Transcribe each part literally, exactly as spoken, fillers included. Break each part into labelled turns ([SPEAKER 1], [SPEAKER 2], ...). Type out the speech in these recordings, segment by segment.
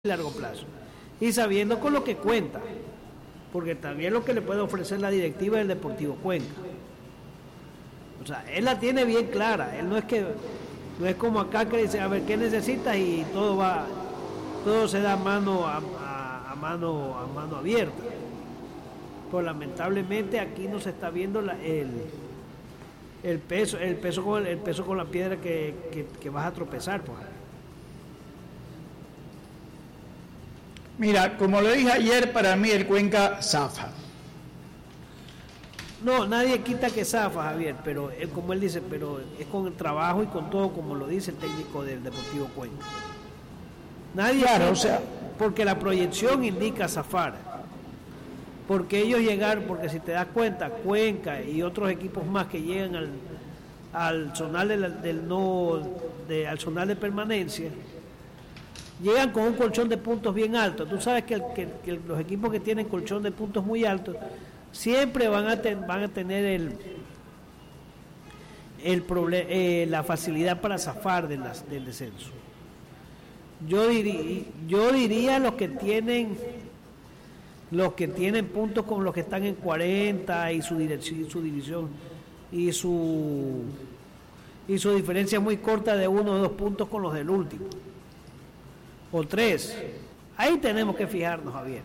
[SPEAKER 1] largo plazo y sabiendo con lo que cuenta, porque también lo que le puede ofrecer la directiva del Deportivo Cuenca. O sea, él la tiene bien clara. Él no es que no es como acá que dice a ver qué necesitas y todo va, todo se da mano a, a, a mano a mano abierta. Pues lamentablemente aquí no se está viendo la, el el peso, el peso con el peso con la piedra que, que, que vas a tropezar, pues.
[SPEAKER 2] Mira, como lo dije ayer, para mí el Cuenca zafa.
[SPEAKER 1] No, nadie quita que zafa, Javier, pero él, como él dice, pero es con el trabajo y con todo, como lo dice el técnico del Deportivo Cuenca. Nadie
[SPEAKER 2] claro,
[SPEAKER 1] quita,
[SPEAKER 2] o sea,
[SPEAKER 1] porque la proyección indica zafar. Porque ellos llegaron, porque si te das cuenta, Cuenca y otros equipos más que llegan al, al zonal del, del no, de, al zonal de permanencia, llegan con un colchón de puntos bien alto. Tú sabes que, el, que, que los equipos que tienen colchón de puntos muy altos siempre van a, ten, van a tener el, el problem, eh, la facilidad para zafar de las, del descenso. Yo diría, yo diría los que tienen los que tienen puntos con los que están en cuarenta y su dirección, su división y su y su diferencia muy corta de uno o dos puntos con los del último. O tres. Ahí tenemos que fijarnos, Javier.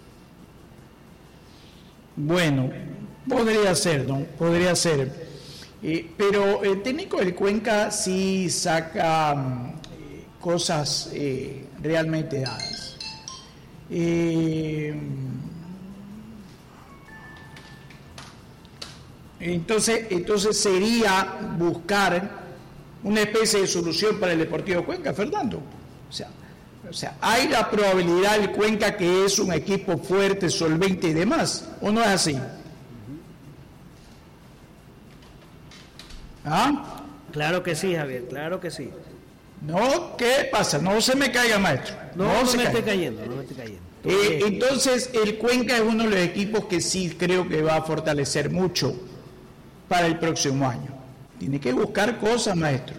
[SPEAKER 2] Bueno, podría ser, ¿no? Podría ser. Eh, pero el técnico del Cuenca sí saca eh, cosas eh, realmente dadas. Eh, entonces, entonces sería buscar una especie de solución para el Deportivo Cuenca, Fernando. O sea, O sea, hay la probabilidad del Cuenca que es un equipo fuerte, solvente y demás, ¿o no es así? ¿Ah?
[SPEAKER 1] Claro que sí, Javier, claro que sí.
[SPEAKER 2] No, ¿qué pasa? No se me caiga, maestro.
[SPEAKER 1] No, no, no me estoy cayendo, no me estoy cayendo.
[SPEAKER 2] Eh, entonces, el Cuenca es uno de los equipos que sí creo que va a fortalecer mucho para el próximo año. Tiene que buscar cosas, maestro.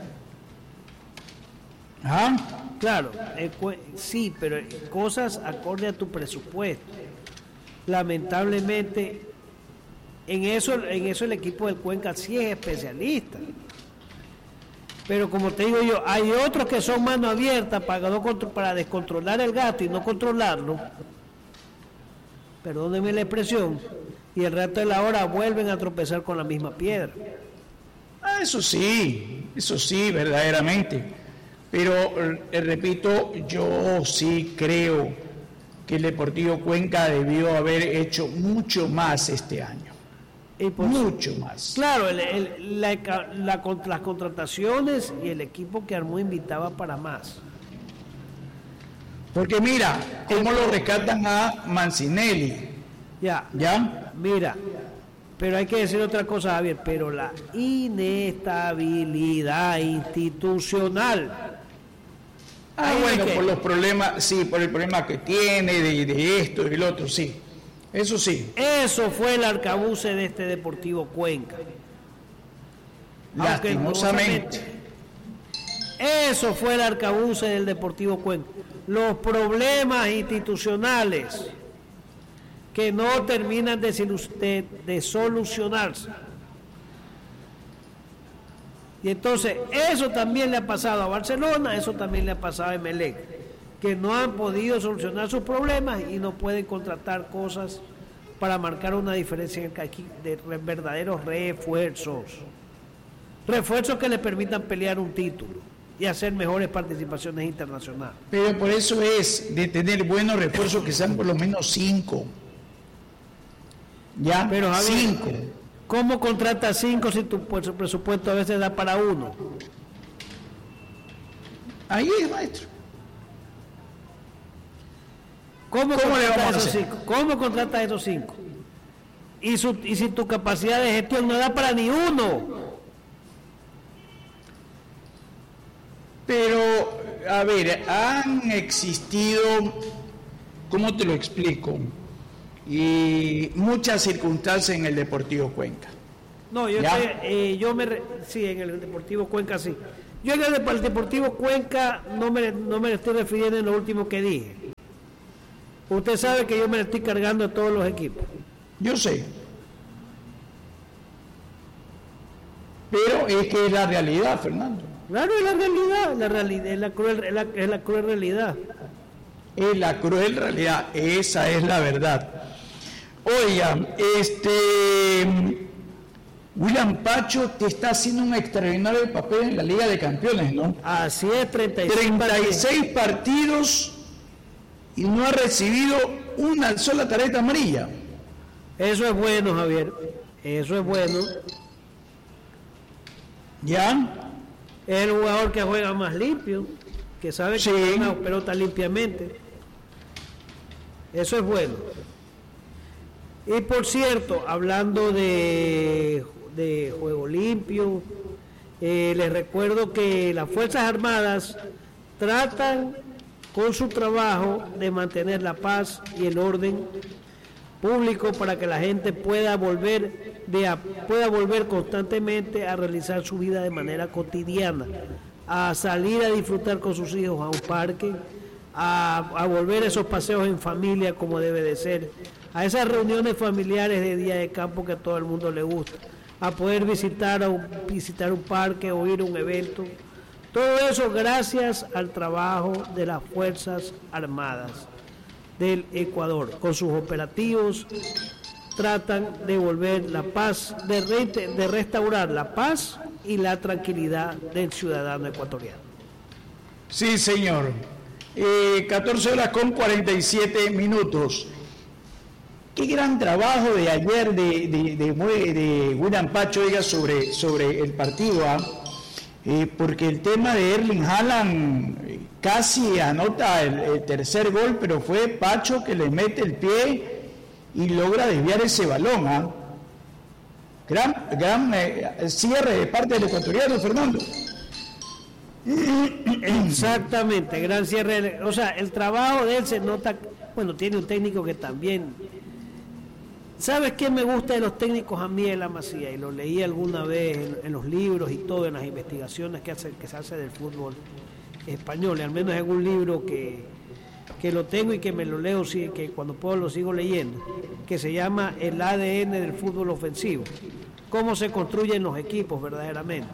[SPEAKER 2] ¿Ah?
[SPEAKER 1] Claro, eh, sí, pero cosas acorde a tu presupuesto. Lamentablemente, en eso, en eso el equipo del Cuenca sí es especialista. Pero como te digo yo, hay otros que son mano abierta para, no, para descontrolar el gasto y no controlarlo. Perdónenme la expresión. Y el resto de la hora vuelven a tropezar con la misma piedra.
[SPEAKER 2] Ah, eso sí, eso sí, verdaderamente. Pero, eh, repito, yo sí creo que el Deportivo Cuenca debió haber hecho mucho más este año.
[SPEAKER 1] Y por
[SPEAKER 2] mucho
[SPEAKER 1] sí,
[SPEAKER 2] más.
[SPEAKER 1] Claro, el, el, la, la, la, las contrataciones y el equipo que armó invitaba para más.
[SPEAKER 2] Porque mira, cómo lo rescatan a Mancinelli.
[SPEAKER 1] Ya,
[SPEAKER 2] ¿Ya?
[SPEAKER 1] Mira, pero hay que decir otra cosa, Javier, pero la inestabilidad institucional.
[SPEAKER 2] Ah,
[SPEAKER 1] Ahí
[SPEAKER 2] bueno,
[SPEAKER 1] es que,
[SPEAKER 2] por los problemas, sí, por el problema que tiene, de, de esto y del otro, sí. Eso sí.
[SPEAKER 1] Eso fue el arcabuce de este Deportivo Cuenca.
[SPEAKER 2] Lastimosamente.
[SPEAKER 1] Eso fue el arcabuce del Deportivo Cuenca. Los problemas institucionales que no terminan de, de, de solucionarse. Y entonces, eso también le ha pasado a Barcelona, eso también le ha pasado a Emelec, que no han podido solucionar sus problemas y no pueden contratar cosas para marcar una diferencia en el de verdaderos refuerzos. Refuerzos que le permitan pelear un título y hacer mejores participaciones internacionales.
[SPEAKER 2] Pero por eso es de tener buenos refuerzos que sean por lo menos cinco. ¿Ya?
[SPEAKER 1] Pero Javier,
[SPEAKER 2] cinco.
[SPEAKER 1] ¿cómo contratas cinco si tu presupuesto a veces da para uno?
[SPEAKER 2] Ahí es, maestro.
[SPEAKER 1] ¿Cómo,
[SPEAKER 2] ¿Cómo le vamos a
[SPEAKER 1] esos
[SPEAKER 2] hacer?
[SPEAKER 1] cinco? ¿Cómo contratas esos cinco? Y, su, y si tu capacidad de gestión no da para ni uno.
[SPEAKER 2] Pero, a ver, han existido, ¿cómo te lo explico? Y muchas circunstancias en el Deportivo Cuenca.
[SPEAKER 1] No, yo, estoy, eh, yo me... Sí, en el Deportivo Cuenca sí. Yo en el, el Deportivo Cuenca no me, no me estoy refiriendo en lo último que dije. Usted sabe que yo me estoy cargando a todos los equipos.
[SPEAKER 2] Yo sé. Pero es que es la realidad, Fernando.
[SPEAKER 1] Claro, es la realidad, la realidad es la cruel, es la, es la cruel realidad.
[SPEAKER 2] Es la cruel realidad, esa es la verdad. Oigan, este William Pacho te está haciendo un extraordinario papel en la Liga de Campeones, ¿no?
[SPEAKER 1] Así es, treinta y seis,
[SPEAKER 2] treinta y seis partidos y no ha recibido una sola tarjeta amarilla.
[SPEAKER 1] Eso es bueno, Javier. Eso es bueno.
[SPEAKER 2] ¿Ya?
[SPEAKER 1] Es el jugador que juega más limpio, que sabe que
[SPEAKER 2] sí.
[SPEAKER 1] juega una pelota limpiamente. Eso es bueno. Y por cierto, hablando de, de juego limpio, eh, les recuerdo que las Fuerzas Armadas tratan con su trabajo de mantener la paz y el orden público para que la gente pueda volver de a, pueda volver constantemente a realizar su vida de manera cotidiana, a salir a disfrutar con sus hijos a un parque, a, a volver a esos paseos en familia como debe de ser, a esas reuniones familiares de día de campo que a todo el mundo le gusta, a poder visitar a un, visitar un parque o ir a un evento. Todo eso gracias al trabajo de las Fuerzas Armadas del Ecuador. Con sus operativos tratan de volver la paz, de, re, de restaurar la paz y la tranquilidad del ciudadano ecuatoriano.
[SPEAKER 2] Sí, señor. Eh, catorce horas con cuarenta y siete minutos. Qué gran trabajo de ayer de, de, de, de, de William Pacho, oiga, sobre, sobre el partido, ¿eh? Eh, porque el tema de Erling Haaland eh, casi anota el, el tercer gol, pero fue Pacho que le mete el pie y logra desviar ese balón. ¿eh? Gran, gran eh, cierre de parte del ecuatoriano, Fernando.
[SPEAKER 1] Exactamente, gran cierre. O sea, el trabajo de él se nota. Bueno, tiene un técnico que también. ¿Sabes qué me gusta de los técnicos a mí de la Masía? Y lo leí alguna vez en, en los libros y todo, en las investigaciones que, hace, que se hace del fútbol español, y al menos en un libro que, que lo tengo y que me lo leo, sí, que cuando puedo lo sigo leyendo, que se llama El A D N del fútbol ofensivo, cómo se construyen los equipos verdaderamente.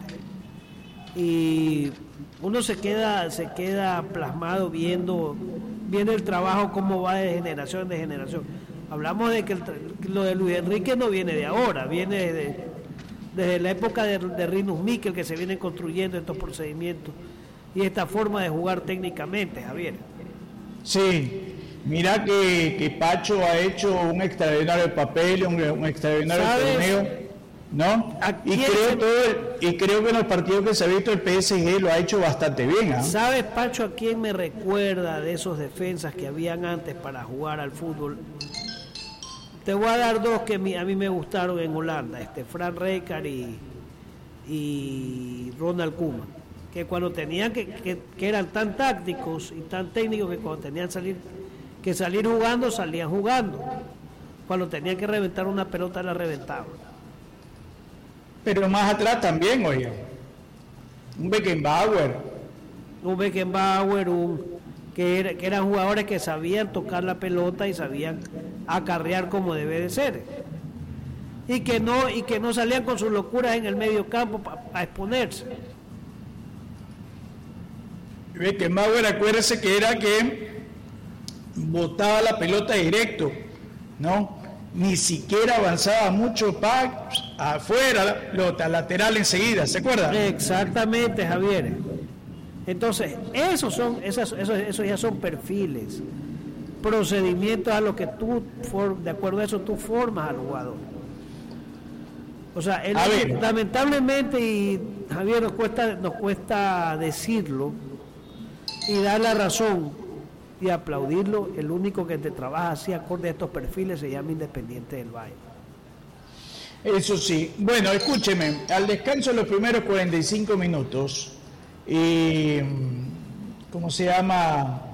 [SPEAKER 1] Y uno se queda, se queda plasmado viendo, viendo el trabajo, cómo va de generación en generación. Hablamos de que el, lo de Luis Enrique no viene de ahora, viene desde, desde la época de, de Rinus Michel, que se vienen construyendo estos procedimientos y esta forma de jugar técnicamente, Javier.
[SPEAKER 2] Sí, mira que, que Pacho ha hecho un extraordinario papel, un, un extraordinario torneo, ¿no? Y creo, todo el, y creo que en los partidos que se ha visto el P S G lo ha hecho bastante bien. ¿eh?
[SPEAKER 1] ¿Sabes, Pacho, a quién me recuerda de esos defensas que habían antes para jugar al fútbol? Te voy a dar dos que a mí, a mí me gustaron en Holanda, este Frank Rijkaard y, y Ronald Koeman, que cuando tenían que, que, que eran tan tácticos y tan técnicos que cuando tenían salir, que salir jugando, salían jugando. Cuando tenían que reventar una pelota, la reventaban.
[SPEAKER 2] Pero más atrás también, oye, un Beckenbauer.
[SPEAKER 1] Un Beckenbauer, un... Que, era, que eran jugadores que sabían tocar la pelota y sabían acarrear como debe de ser, y que no y que no salían con sus locuras en el medio campo para pa exponerse.
[SPEAKER 2] Beckenbauer, acuérdese que era que botaba la pelota directo, ¿no? Ni siquiera avanzaba mucho para afuera, pelota lateral enseguida, ¿se acuerda?
[SPEAKER 1] Exactamente, Javier. Entonces, esos son, esas, esos, esos ya son perfiles, procedimientos a los que tú, de acuerdo a eso, tú formas al jugador. O sea, el, lamentablemente, y Javier, nos cuesta, nos cuesta decirlo y dar la razón y aplaudirlo, el único que te trabaja así acorde a estos perfiles se llama Independiente del Valle.
[SPEAKER 2] Eso sí. Bueno, escúcheme, al descanso de los primeros cuarenta y cinco minutos, y ¿cómo se llama?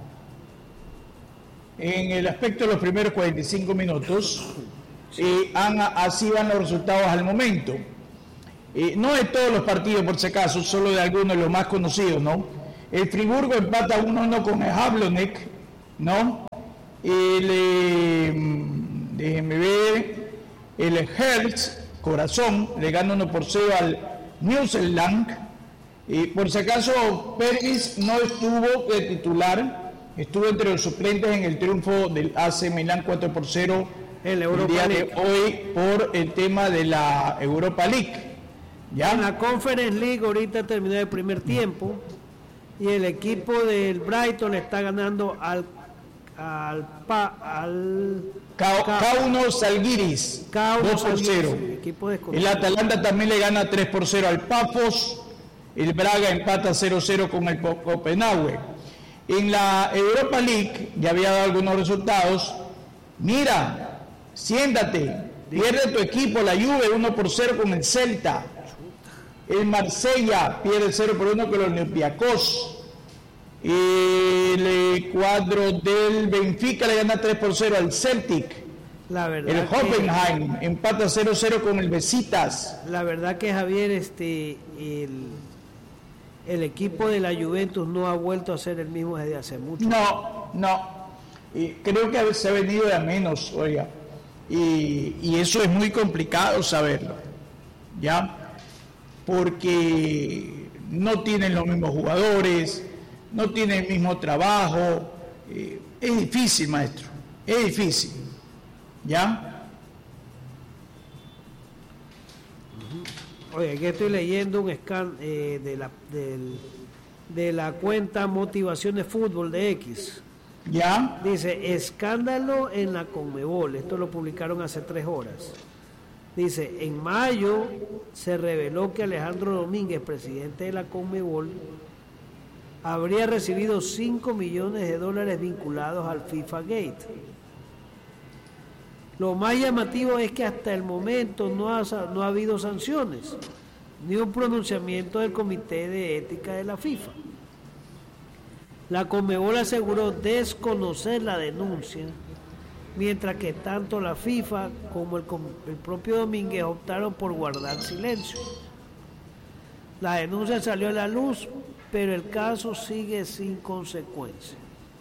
[SPEAKER 2] En el aspecto de los primeros cuarenta y cinco minutos, eh, han, así van los resultados al momento. Eh, no de todos los partidos, por si acaso, solo de algunos de los más conocidos, ¿no? El Friburgo empata uno a uno con el Jablonec, ¿no? el, eh, déjenme ver, el Hertz, Corazón, le gana uno por cero al New Zealand. Y por si acaso, Pérez no estuvo de titular, estuvo entre los suplentes en el triunfo del A C Milán cuatro por cero el, el día League. de hoy por el tema de la Europa League. ¿Ya?
[SPEAKER 1] En la Conference League ahorita terminó el primer tiempo y el equipo del Brighton está ganando al al pa, al
[SPEAKER 2] K uno Zalgiris dos por cero. El Atalanta también le gana tres por cero al Pafos. El Braga empata cero cero con el Copenhague. En la Europa League ya había dado algunos resultados. Mira, siéntate, pierde tu equipo, la Juve uno por cero con el Celta. El Marsella pierde cero por uno con el Olympiacos. El cuadro del Benfica le gana tres por cero al Celtic.
[SPEAKER 1] La verdad
[SPEAKER 2] el Hoffenheim que, empata cero cero con el Besiktas.
[SPEAKER 1] La verdad que Javier, este el, el equipo de la Juventus no ha vuelto a ser el mismo desde hace mucho.
[SPEAKER 2] No, no. Y creo que se ha venido de a menos, oiga. Y, y eso es muy complicado saberlo, ¿ya? Porque no tienen los mismos jugadores, no tienen el mismo trabajo. Eh, es difícil, maestro, es difícil, ¿ya?
[SPEAKER 1] Oye, aquí estoy leyendo un scan eh, de, la, del, de la cuenta Motivación de Fútbol de X.
[SPEAKER 2] ¿Ya?
[SPEAKER 1] Dice, escándalo en la Conmebol. Esto lo publicaron hace tres horas. Dice, en mayo se reveló que Alejandro Domínguez, presidente de la Conmebol, habría recibido cinco millones de dólares vinculados al FIFA Gate. Lo más llamativo es que hasta el momento no ha, no ha habido sanciones, ni un pronunciamiento del Comité de Ética de la FIFA. La Conmebol aseguró desconocer la denuncia, mientras que tanto la FIFA como el, el propio Domínguez optaron por guardar silencio. La denuncia salió a la luz, pero el caso sigue sin consecuencia.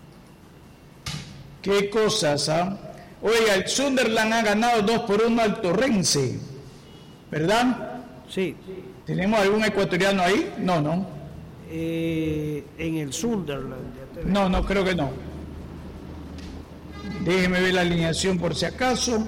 [SPEAKER 2] ¿Qué cosas, ah? Oiga, el Sunderland ha ganado dos por uno al Torrense, ¿verdad?
[SPEAKER 1] Sí.
[SPEAKER 2] ¿Tenemos algún ecuatoriano ahí? No, no.
[SPEAKER 1] Eh, en el Sunderland.
[SPEAKER 2] No, no, creo que no. Déjeme ver la alineación por si acaso.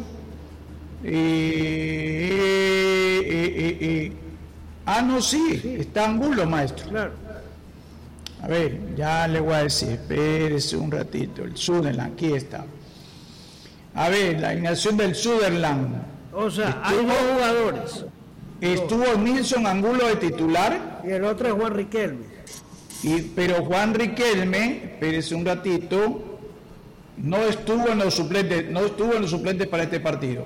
[SPEAKER 2] Eh, eh, eh, eh. Ah, no, sí, sí, está Angulo, maestro.
[SPEAKER 1] Claro.
[SPEAKER 2] A ver, ya le voy a decir, espérese un ratito. El Sunderland, aquí está. A ver, la alineación del Sunderland.
[SPEAKER 1] O sea, estuvo, hay dos jugadores.
[SPEAKER 2] Estuvo Nilson Angulo de titular.
[SPEAKER 1] Y el otro es Juan Riquelme.
[SPEAKER 2] Y, pero Juan Riquelme, espérese un ratito, no estuvo en los suplentes, no estuvo en los suplentes para este partido.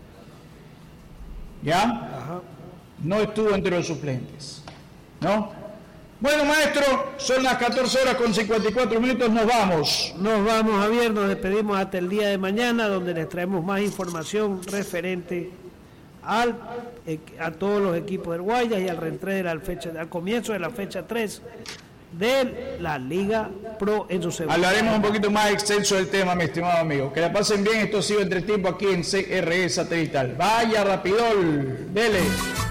[SPEAKER 2] ¿Ya?
[SPEAKER 1] Ajá.
[SPEAKER 2] No estuvo entre los suplentes. ¿No? Bueno, maestro, son las catorce horas con cincuenta y cuatro minutos, nos vamos.
[SPEAKER 1] Nos vamos, Javier, nos despedimos hasta el día de mañana, donde les traemos más información referente al, a todos los equipos del Guayas y al reentré de la fecha, al comienzo de la fecha tres de la Liga Pro en su segundo.
[SPEAKER 2] Hablaremos un poquito más extenso del tema, mi estimado amigo. Que la pasen bien, esto ha sido Entretiempo aquí en C R E Satelital. Vaya rapidol, dele.